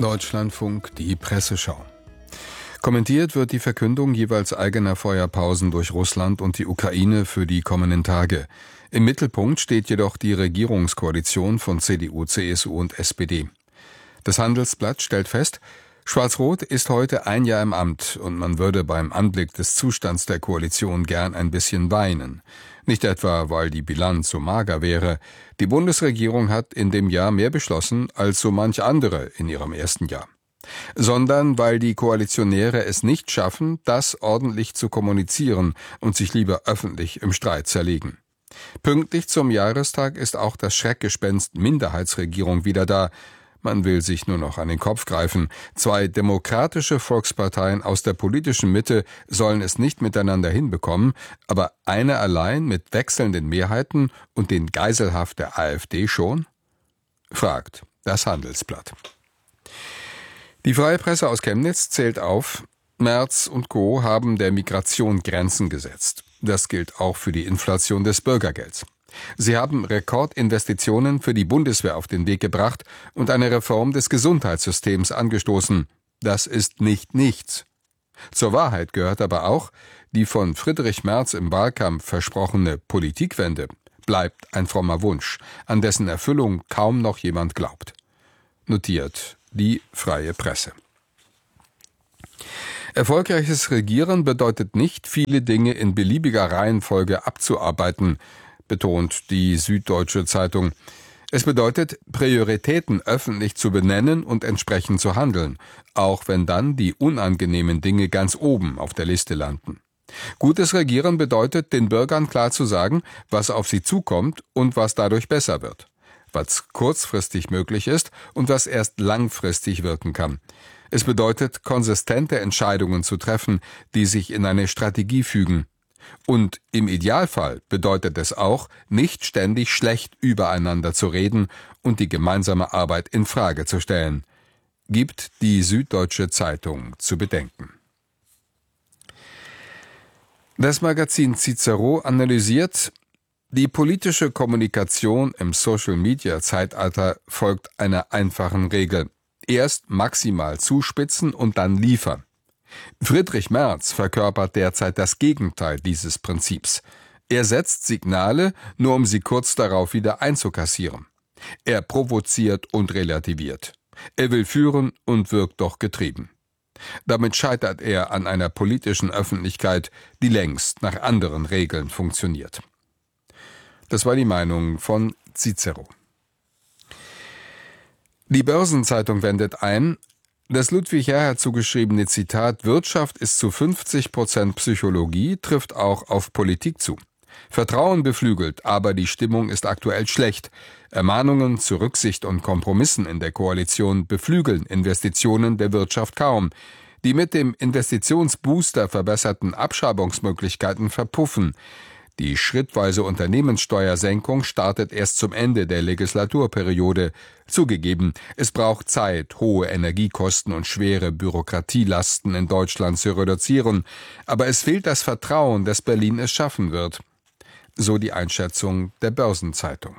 Deutschlandfunk, die Presseschau. Kommentiert wird die Verkündung jeweils eigener Feuerpausen durch Russland und die Ukraine für die kommenden Tage. Im Mittelpunkt steht jedoch die Regierungskoalition von CDU, CSU und SPD. Das Handelsblatt stellt fest, Schwarz-Rot ist heute ein Jahr im Amt und man würde beim Anblick des Zustands der Koalition gern ein bisschen weinen. Nicht etwa, weil die Bilanz so mager wäre. Die Bundesregierung hat in dem Jahr mehr beschlossen als so manch andere in ihrem ersten Jahr. Sondern weil die Koalitionäre es nicht schaffen, das ordentlich zu kommunizieren und sich lieber öffentlich im Streit zerlegen. Pünktlich zum Jahrestag ist auch das Schreckgespenst Minderheitsregierung wieder da. Man will sich nur noch an den Kopf greifen. Zwei demokratische Volksparteien aus der politischen Mitte sollen es nicht miteinander hinbekommen, aber eine allein mit wechselnden Mehrheiten und den Geiselhaft der AfD schon? Fragt das Handelsblatt. Die Freie Presse aus Chemnitz zählt auf, Merz und Co. haben der Migration Grenzen gesetzt. Das gilt auch für die Inflation des Bürgergelds. Sie haben Rekordinvestitionen für die Bundeswehr auf den Weg gebracht und eine Reform des Gesundheitssystems angestoßen. Das ist nicht nichts. Zur Wahrheit gehört aber auch, die von Friedrich Merz im Wahlkampf versprochene Politikwende bleibt ein frommer Wunsch, an dessen Erfüllung kaum noch jemand glaubt. Notiert die Freie Presse. Erfolgreiches Regieren bedeutet nicht, viele Dinge in beliebiger Reihenfolge abzuarbeiten, betont die Süddeutsche Zeitung. Es bedeutet, Prioritäten öffentlich zu benennen und entsprechend zu handeln, auch wenn dann die unangenehmen Dinge ganz oben auf der Liste landen. Gutes Regieren bedeutet, den Bürgern klar zu sagen, was auf sie zukommt und was dadurch besser wird, was kurzfristig möglich ist und was erst langfristig wirken kann. Es bedeutet, konsistente Entscheidungen zu treffen, die sich in eine Strategie fügen. Und im Idealfall bedeutet es auch, nicht ständig schlecht übereinander zu reden und die gemeinsame Arbeit in Frage zu stellen. Gibt die Süddeutsche Zeitung zu bedenken. Das Magazin Cicero analysiert, die politische Kommunikation im Social-Media-Zeitalter folgt einer einfachen Regel. Erst maximal zuspitzen und dann liefern. Friedrich Merz verkörpert derzeit das Gegenteil dieses Prinzips. Er setzt Signale, nur um sie kurz darauf wieder einzukassieren. Er provoziert und relativiert. Er will führen und wirkt doch getrieben. Damit scheitert er an einer politischen Öffentlichkeit, die längst nach anderen Regeln funktioniert. Das war die Meinung von Cicero. Die Börsenzeitung wendet ein, das Ludwig Erhard zugeschriebene Zitat »Wirtschaft ist zu 50% Psychologie« trifft auch auf Politik zu. Vertrauen beflügelt, aber die Stimmung ist aktuell schlecht. Ermahnungen zu Rücksicht und Kompromissen in der Koalition beflügeln Investitionen der Wirtschaft kaum. Die mit dem Investitionsbooster verbesserten Abschreibungsmöglichkeiten verpuffen. Die schrittweise Unternehmenssteuersenkung startet erst zum Ende der Legislaturperiode. Zugegeben, es braucht Zeit, hohe Energiekosten und schwere Bürokratielasten in Deutschland zu reduzieren. Aber es fehlt das Vertrauen, dass Berlin es schaffen wird. So die Einschätzung der Börsenzeitung.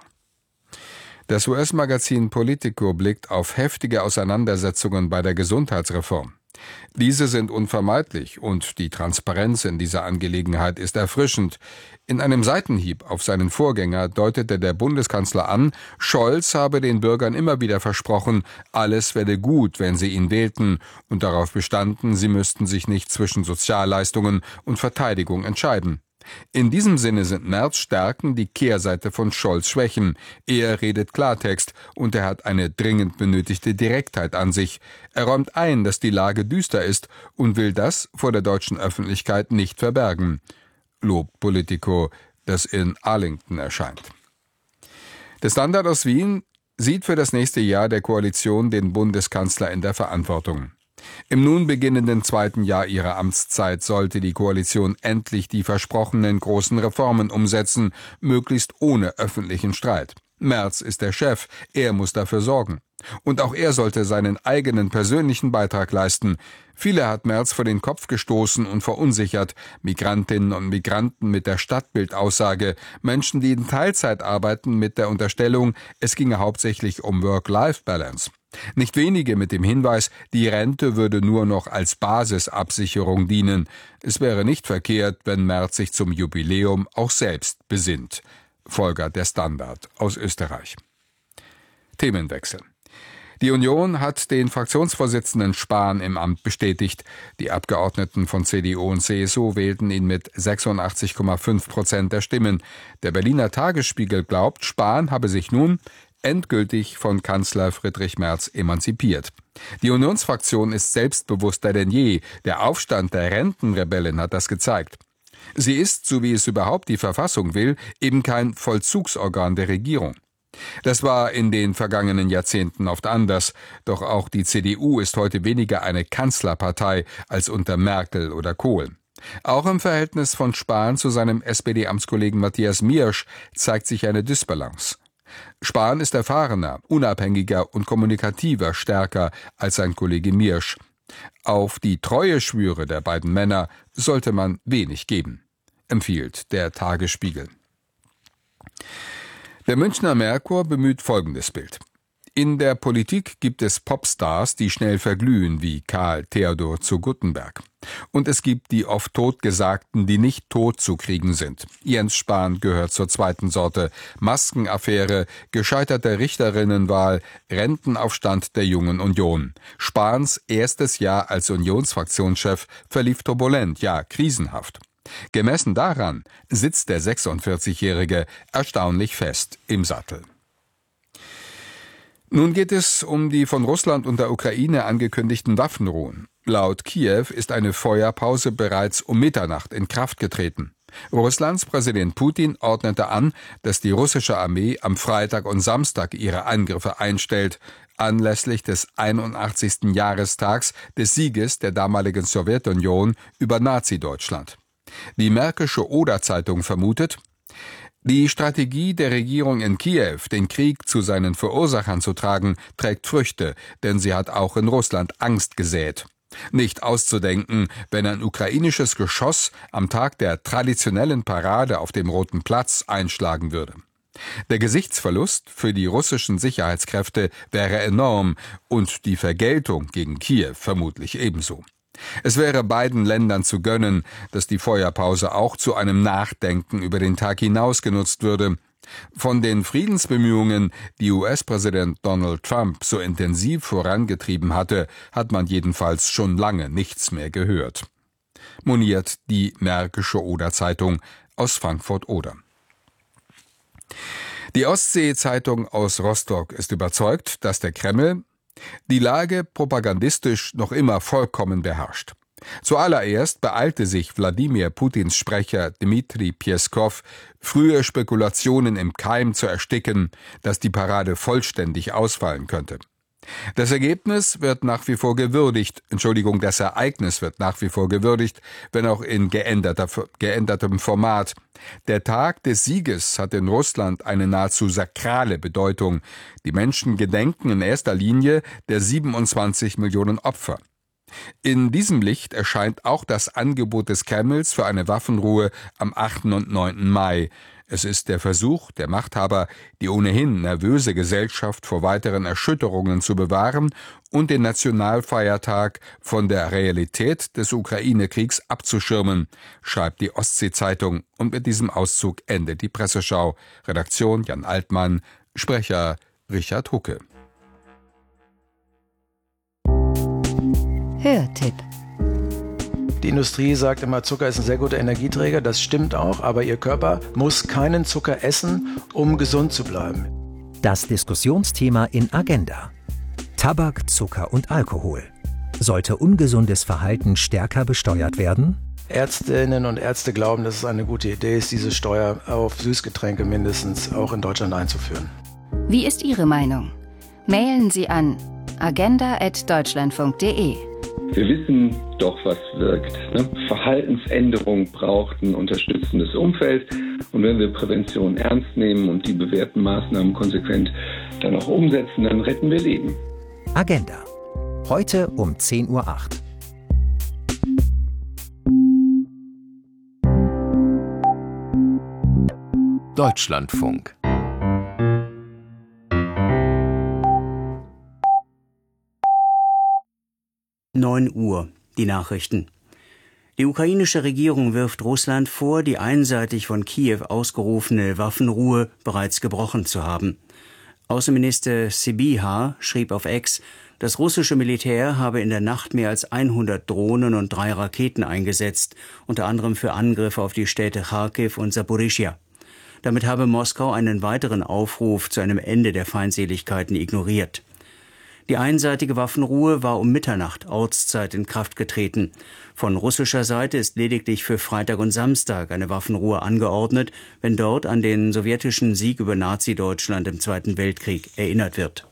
Das US-Magazin Politico blickt auf heftige Auseinandersetzungen bei der Gesundheitsreform. Diese sind unvermeidlich und die Transparenz in dieser Angelegenheit ist erfrischend. In einem Seitenhieb auf seinen Vorgänger deutete der Bundeskanzler an, Scholz habe den Bürgern immer wieder versprochen, alles werde gut, wenn sie ihn wählten, und darauf bestanden, sie müssten sich nicht zwischen Sozialleistungen und Verteidigung entscheiden. In diesem Sinne sind Merz Stärken die Kehrseite von Scholz Schwächen. Er redet Klartext und er hat eine dringend benötigte Direktheit an sich. Er räumt ein, dass die Lage düster ist und will das vor der deutschen Öffentlichkeit nicht verbergen. Lobt Politico, das in Arlington erscheint. Der Standard aus Wien sieht für das nächste Jahr der Koalition den Bundeskanzler in der Verantwortung. Im nun beginnenden zweiten Jahr ihrer Amtszeit sollte die Koalition endlich die versprochenen großen Reformen umsetzen, möglichst ohne öffentlichen Streit. Merz ist der Chef, er muss dafür sorgen. Und auch er sollte seinen eigenen persönlichen Beitrag leisten. Viele hat Merz vor den Kopf gestoßen und verunsichert. Migrantinnen und Migranten mit der Stadtbildaussage, Menschen, die in Teilzeit arbeiten mit der Unterstellung, es ginge hauptsächlich um Work-Life-Balance. Nicht wenige mit dem Hinweis, die Rente würde nur noch als Basisabsicherung dienen. Es wäre nicht verkehrt, wenn Merz sich zum Jubiläum auch selbst besinnt. Volker der Standard aus Österreich. Themenwechsel. Die Union hat den Fraktionsvorsitzenden Spahn im Amt bestätigt. Die Abgeordneten von CDU und CSU wählten ihn mit 86,5% der Stimmen. Der Berliner Tagesspiegel glaubt, Spahn habe sich nun endgültig von Kanzler Friedrich Merz emanzipiert. Die Unionsfraktion ist selbstbewusster denn je. Der Aufstand der Rentenrebellen hat das gezeigt. Sie ist, so wie es überhaupt die Verfassung will, eben kein Vollzugsorgan der Regierung. Das war in den vergangenen Jahrzehnten oft anders. Doch auch die CDU ist heute weniger eine Kanzlerpartei als unter Merkel oder Kohl. Auch im Verhältnis von Spahn zu seinem SPD-Amtskollegen Matthias Miersch zeigt sich eine Dysbalance. Spahn ist erfahrener, unabhängiger und kommunikativer stärker als sein Kollege Miersch. Auf die Treueschwüre der beiden Männer sollte man wenig geben, empfiehlt der Tagesspiegel. Der Münchner Merkur bemüht folgendes Bild. In der Politik gibt es Popstars, die schnell verglühen, wie Karl Theodor zu Guttenberg. Und es gibt die oft Totgesagten, die nicht tot zu kriegen sind. Jens Spahn gehört zur zweiten Sorte. Maskenaffäre, gescheiterte Richterinnenwahl, Rentenaufstand der Jungen Union. Spahns erstes Jahr als Unionsfraktionschef verlief turbulent, ja krisenhaft. Gemessen daran sitzt der 46-Jährige erstaunlich fest im Sattel. Nun geht es um die von Russland und der Ukraine angekündigten Waffenruhen. Laut Kiew ist eine Feuerpause bereits um Mitternacht in Kraft getreten. Russlands Präsident Putin ordnete an, dass die russische Armee am Freitag und Samstag ihre Angriffe einstellt, anlässlich des 81. Jahrestags des Sieges der damaligen Sowjetunion über Nazi-Deutschland. Die Märkische Oder-Zeitung vermutet, die Strategie der Regierung in Kiew, den Krieg zu seinen Verursachern zu tragen, trägt Früchte, denn sie hat auch in Russland Angst gesät. Nicht auszudenken, wenn ein ukrainisches Geschoss am Tag der traditionellen Parade auf dem Roten Platz einschlagen würde. Der Gesichtsverlust für die russischen Sicherheitskräfte wäre enorm und die Vergeltung gegen Kiew vermutlich ebenso. Es wäre beiden Ländern zu gönnen, dass die Feuerpause auch zu einem Nachdenken über den Tag hinaus genutzt würde. Von den Friedensbemühungen, die US-Präsident Donald Trump so intensiv vorangetrieben hatte, hat man jedenfalls schon lange nichts mehr gehört. Moniert die Märkische Oder-Zeitung aus Frankfurt-Oder. Die Ostsee-Zeitung aus Rostock ist überzeugt, dass der Kreml die Lage propagandistisch noch immer vollkommen beherrscht. Zuallererst beeilte sich Wladimir Putins Sprecher Dmitri Pjeskow, frühe Spekulationen im Keim zu ersticken, dass die Parade vollständig ausfallen könnte. Das Ereignis wird nach wie vor gewürdigt, wenn auch in geändertem Format. Der Tag des Sieges hat in Russland eine nahezu sakrale Bedeutung. Die Menschen gedenken in erster Linie der 27 Millionen Opfer. In diesem Licht erscheint auch das Angebot des Kremls für eine Waffenruhe am 8. und 9. Mai. Es ist der Versuch der Machthaber, die ohnehin nervöse Gesellschaft vor weiteren Erschütterungen zu bewahren und den Nationalfeiertag von der Realität des Ukraine-Kriegs abzuschirmen, schreibt die Ostsee-Zeitung, und mit diesem Auszug endet die Presseschau. Redaktion Jan Altmann, Sprecher Richard Hucke. Hörtipp. Die Industrie sagt immer, Zucker ist ein sehr guter Energieträger, das stimmt auch, aber ihr Körper muss keinen Zucker essen, um gesund zu bleiben. Das Diskussionsthema in Agenda. Tabak, Zucker und Alkohol. Sollte ungesundes Verhalten stärker besteuert werden? Ärztinnen und Ärzte glauben, dass es eine gute Idee ist, diese Steuer auf Süßgetränke mindestens auch in Deutschland einzuführen. Wie ist Ihre Meinung? Mailen Sie an agenda@deutschlandfunk.de. Wir wissen doch, was wirkt. Verhaltensänderung braucht ein unterstützendes Umfeld. Und wenn wir Prävention ernst nehmen und die bewährten Maßnahmen konsequent dann auch umsetzen, dann retten wir Leben. Agenda. Heute um 10:08 Uhr. Deutschlandfunk. 9 Uhr, die Nachrichten. Die ukrainische Regierung wirft Russland vor, die einseitig von Kiew ausgerufene Waffenruhe bereits gebrochen zu haben. Außenminister Sybiha schrieb auf X, das russische Militär habe in der Nacht mehr als 100 Drohnen und 3 Raketen eingesetzt, unter anderem für Angriffe auf die Städte Charkiw und Saporischschja. Damit habe Moskau einen weiteren Aufruf zu einem Ende der Feindseligkeiten ignoriert. Die einseitige Waffenruhe war um Mitternacht Ortszeit in Kraft getreten. Von russischer Seite ist lediglich für Freitag und Samstag eine Waffenruhe angeordnet, wenn dort an den sowjetischen Sieg über Nazi-Deutschland im Zweiten Weltkrieg erinnert wird.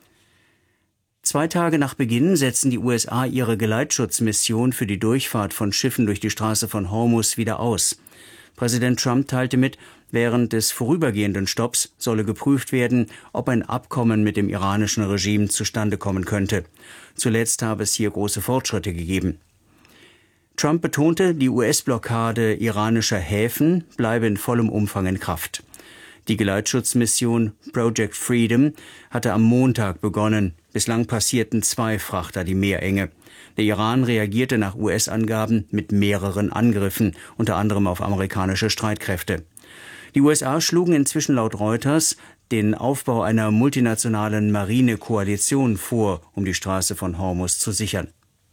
2 Tage nach Beginn setzen die USA ihre Geleitschutzmission für die Durchfahrt von Schiffen durch die Straße von Hormuz wieder aus. Präsident Trump teilte mit, während des vorübergehenden Stopps solle geprüft werden, ob ein Abkommen mit dem iranischen Regime zustande kommen könnte. Zuletzt habe es hier große Fortschritte gegeben. Trump betonte, die US-Blockade iranischer Häfen bleibe in vollem Umfang in Kraft. Die Geleitschutzmission Project Freedom hatte am Montag begonnen. Bislang passierten 2 Frachter die Meerenge. Der Iran reagierte nach US-Angaben mit mehreren Angriffen, unter anderem auf amerikanische Streitkräfte. Die USA schlugen inzwischen laut Reuters den Aufbau einer multinationalen Marinekoalition vor, um die Straße von Hormuz zu sichern.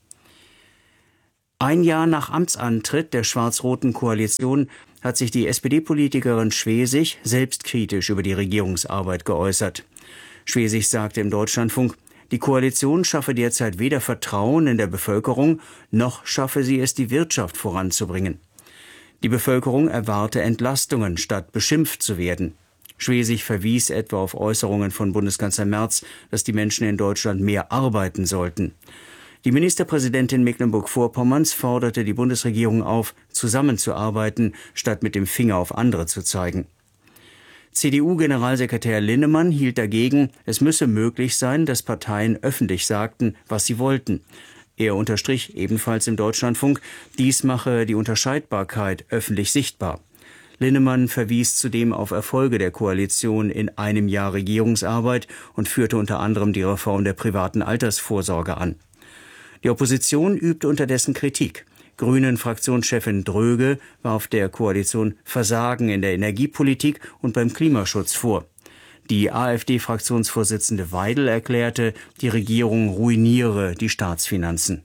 Ein Jahr nach Amtsantritt der schwarz-roten Koalition hat sich die SPD-Politikerin Schwesig selbstkritisch über die Regierungsarbeit geäußert. Schwesig sagte im Deutschlandfunk, die Koalition schaffe derzeit weder Vertrauen in der Bevölkerung, noch schaffe sie es, die Wirtschaft voranzubringen. Die Bevölkerung erwarte Entlastungen, statt beschimpft zu werden. Schwesig verwies etwa auf Äußerungen von Bundeskanzler Merz, dass die Menschen in Deutschland mehr arbeiten sollten. Die Ministerpräsidentin Mecklenburg-Vorpommerns forderte die Bundesregierung auf, zusammenzuarbeiten, statt mit dem Finger auf andere zu zeigen. CDU-Generalsekretär Linnemann hielt dagegen, es müsse möglich sein, dass Parteien öffentlich sagten, was sie wollten. Er unterstrich ebenfalls im Deutschlandfunk, dies mache die Unterscheidbarkeit öffentlich sichtbar. Linnemann verwies zudem auf Erfolge der Koalition in einem Jahr Regierungsarbeit und führte unter anderem die Reform der privaten Altersvorsorge an. Die Opposition übte unterdessen Kritik. Grünen-Fraktionschefin Dröge warf der Koalition Versagen in der Energiepolitik und beim Klimaschutz vor. Die AfD-Fraktionsvorsitzende Weidel erklärte, die Regierung ruiniere die Staatsfinanzen.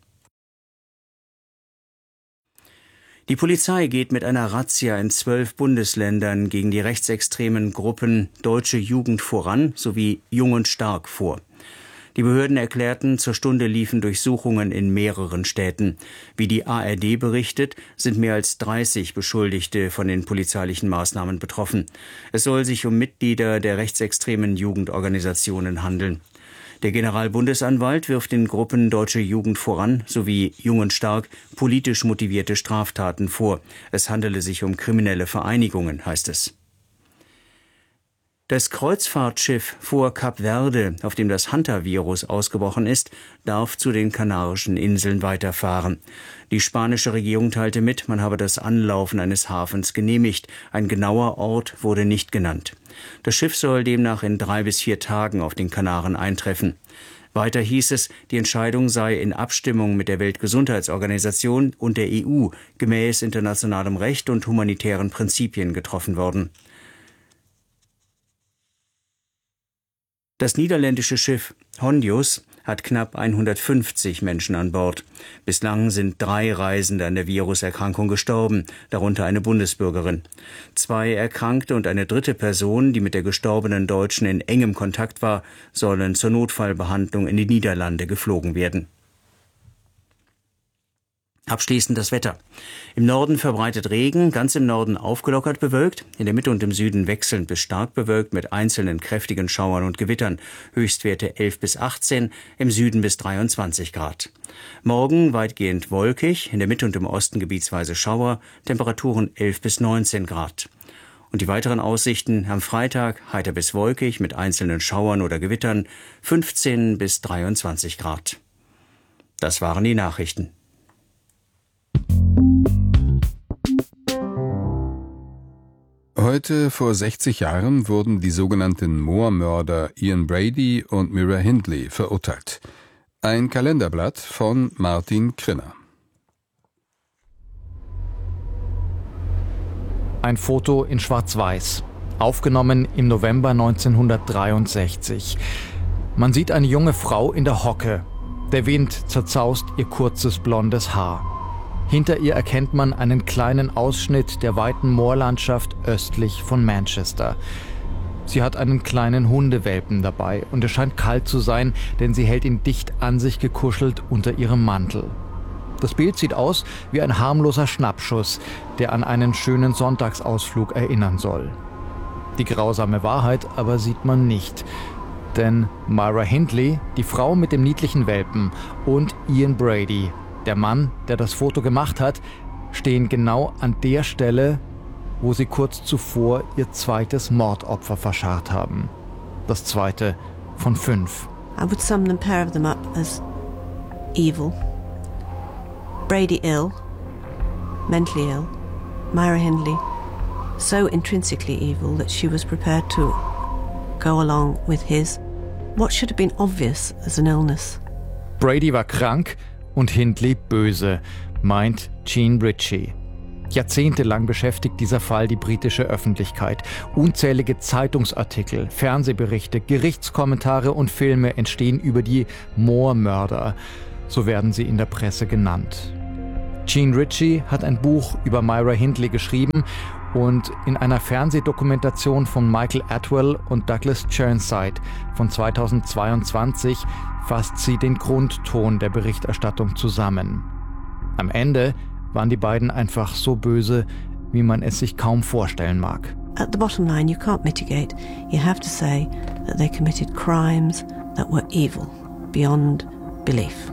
Die Polizei geht mit einer Razzia in 12 Bundesländern gegen die rechtsextremen Gruppen Deutsche Jugend voran sowie Jung und Stark vor. Die Behörden erklärten, zur Stunde liefen Durchsuchungen in mehreren Städten. Wie die ARD berichtet, sind mehr als 30 Beschuldigte von den polizeilichen Maßnahmen betroffen. Es soll sich um Mitglieder der rechtsextremen Jugendorganisationen handeln. Der Generalbundesanwalt wirft den Gruppen Deutsche Jugend voran sowie Jung und Stark politisch motivierte Straftaten vor. Es handele sich um kriminelle Vereinigungen, heißt es. Das Kreuzfahrtschiff vor Kap Verde, auf dem das Hantavirus ausgebrochen ist, darf zu den Kanarischen Inseln weiterfahren. Die spanische Regierung teilte mit, man habe das Anlaufen eines Hafens genehmigt. Ein genauer Ort wurde nicht genannt. Das Schiff soll demnach in 3 bis 4 Tagen auf den Kanaren eintreffen. Weiter hieß es, die Entscheidung sei in Abstimmung mit der Weltgesundheitsorganisation und der EU gemäß internationalem Recht und humanitären Prinzipien getroffen worden. Das niederländische Schiff Hondius hat knapp 150 Menschen an Bord. Bislang sind 3 Reisende an der Viruserkrankung gestorben, darunter eine Bundesbürgerin. 2 Erkrankte und eine 3. Person, die mit der gestorbenen Deutschen in engem Kontakt war, sollen zur Notfallbehandlung in die Niederlande geflogen werden. Abschließend das Wetter. Im Norden verbreitet Regen, ganz im Norden aufgelockert bewölkt, in der Mitte und im Süden wechselnd bis stark bewölkt mit einzelnen kräftigen Schauern und Gewittern. Höchstwerte 11 bis 18, im Süden bis 23 Grad. Morgen weitgehend wolkig, in der Mitte und im Osten gebietsweise Schauer, Temperaturen 11 bis 19 Grad. Und die weiteren Aussichten am Freitag heiter bis wolkig mit einzelnen Schauern oder Gewittern, 15 bis 23 Grad. Das waren die Nachrichten. Heute vor 60 Jahren wurden die sogenannten Moor-Mörder Ian Brady und Mira Hindley verurteilt. Ein Kalenderblatt von Martin Krinner. Ein Foto in Schwarz-Weiß, aufgenommen im November 1963. Man sieht eine junge Frau in der Hocke. Der Wind zerzaust ihr kurzes blondes Haar. Hinter ihr erkennt man einen kleinen Ausschnitt der weiten Moorlandschaft östlich von Manchester. Sie hat einen kleinen Hundewelpen dabei und es scheint kalt zu sein, denn sie hält ihn dicht an sich gekuschelt unter ihrem Mantel. Das Bild sieht aus wie ein harmloser Schnappschuss, der an einen schönen Sonntagsausflug erinnern soll. Die grausame Wahrheit aber sieht man nicht. Denn Myra Hindley, die Frau mit dem niedlichen Welpen, und Ian Brady, der Mann, der das Foto gemacht hat, stehen genau an der Stelle, wo sie kurz zuvor ihr zweites Mordopfer verscharrt haben. Das zweite von 5. I would sum the pair of them up as evil. Brady ill, mentally ill. Myra Hindley so intrinsically evil that she was prepared to go along with his what should have been obvious as an illness. Brady war krank und Hindley böse, meint Jean Ritchie. Jahrzehntelang beschäftigt dieser Fall die britische Öffentlichkeit. Unzählige Zeitungsartikel, Fernsehberichte, Gerichtskommentare und Filme entstehen über die Moor-Mörder. So werden sie in der Presse genannt. Jean Ritchie hat ein Buch über Myra Hindley geschrieben und in einer Fernsehdokumentation von Michael Atwell und Douglas Chirnside von 2022 fasst sie den Grundton der Berichterstattung zusammen. Am Ende waren die beiden einfach so böse, wie man es sich kaum vorstellen mag. At the bottom line, you can't mitigate. You have to say that they committed crimes that were evil, beyond belief.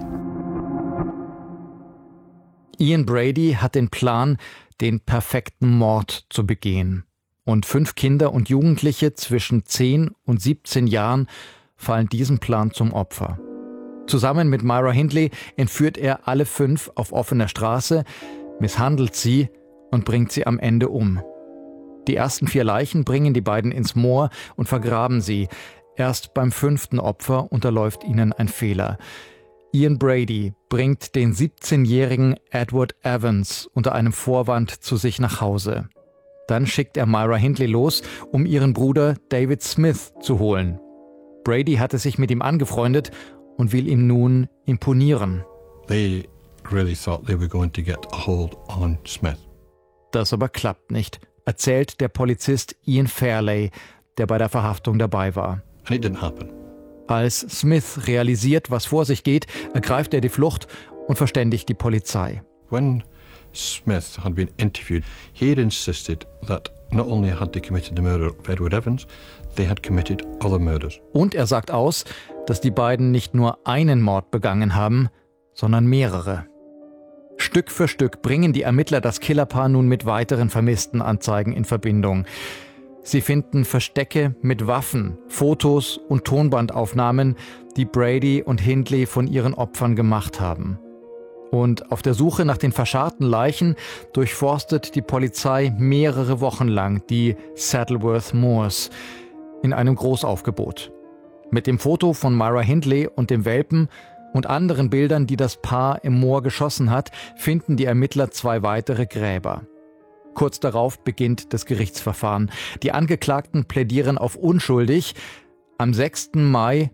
Ian Brady hat den Plan, den perfekten Mord zu begehen. Und 5 Kinder und Jugendliche zwischen 10 und 17 Jahren fallen diesem Plan zum Opfer. Zusammen mit Myra Hindley entführt er alle 5 auf offener Straße, misshandelt sie und bringt sie am Ende um. Die ersten 4 Leichen bringen die beiden ins Moor und vergraben sie. Erst beim 5. Opfer unterläuft ihnen ein Fehler. Ian Brady bringt den 17-jährigen Edward Evans unter einem Vorwand zu sich nach Hause. Dann schickt er Myra Hindley los, um ihren Bruder David Smith zu holen. Brady hatte sich mit ihm angefreundet und will ihm nun imponieren. They really thought they were going to get a hold on Smith. Das aber klappt nicht, erzählt der Polizist Ian Fairley, der bei der Verhaftung dabei war. And it didn't happen. Als Smith realisiert, was vor sich geht, ergreift er die Flucht und verständigt die Polizei. When Smith had been interviewed, he had insisted that not only had they committed the murder of Edward Evans, they had committed other murders. Und er sagt aus, dass die beiden nicht nur einen Mord begangen haben, sondern mehrere. Stück für Stück bringen die Ermittler das Killerpaar nun mit weiteren vermissten Anzeigen in Verbindung. Sie finden Verstecke mit Waffen, Fotos und Tonbandaufnahmen, die Brady und Hindley von ihren Opfern gemacht haben. Und auf der Suche nach den verscharrten Leichen durchforstet die Polizei mehrere Wochen lang die Saddleworth Moors in einem Großaufgebot. Mit dem Foto von Myra Hindley und dem Welpen und anderen Bildern, die das Paar im Moor geschossen hat, finden die Ermittler 2 weitere Gräber. Kurz darauf beginnt das Gerichtsverfahren. Die Angeklagten plädieren auf unschuldig. Am 6. Mai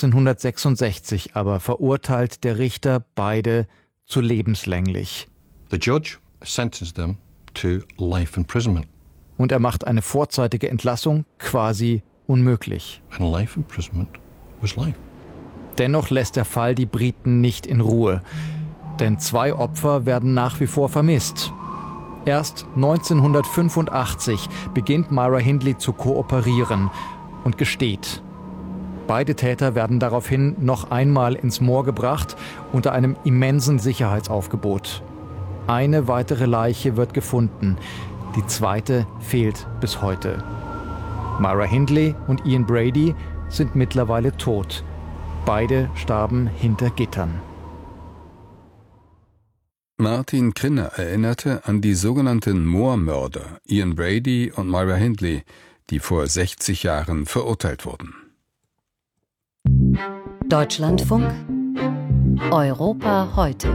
1966 aber verurteilt der Richter beide zu lebenslänglich. The judge sentenced them to life imprisonment. Und er macht eine vorzeitige Entlassung quasi unmöglich. And life imprisonment was life. Dennoch lässt der Fall die Briten nicht in Ruhe. Denn 2 Opfer werden nach wie vor vermisst. Erst 1985 beginnt Myra Hindley zu kooperieren und gesteht. Beide Täter werden daraufhin noch einmal ins Moor gebracht unter einem immensen Sicherheitsaufgebot. Eine weitere Leiche wird gefunden, die zweite fehlt bis heute. Myra Hindley und Ian Brady sind mittlerweile tot. Beide starben hinter Gittern. Martin Krinner erinnerte an die sogenannten Moor-Mörder Ian Brady und Myra Hindley, die vor 60 Jahren verurteilt wurden. Deutschlandfunk Europa heute.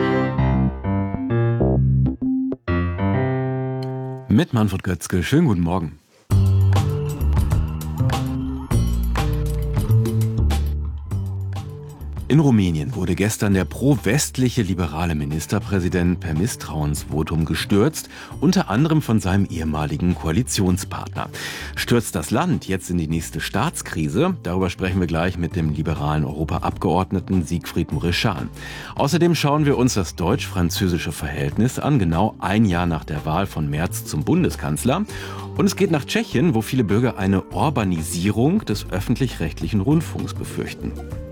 Mit Manfred Götzke. Schönen guten Morgen. In Rumänien wurde gestern der pro-westliche liberale Ministerpräsident per Misstrauensvotum gestürzt, unter anderem von seinem ehemaligen Koalitionspartner. Stürzt das Land jetzt in die nächste Staatskrise? Darüber sprechen wir gleich mit dem liberalen Europaabgeordneten Siegfried Mureşan. Außerdem schauen wir uns das deutsch-französische Verhältnis an, genau ein Jahr nach der Wahl von Merz zum Bundeskanzler. Und es geht nach Tschechien, wo viele Bürger eine Orbanisierung des öffentlich-rechtlichen Rundfunks befürchten.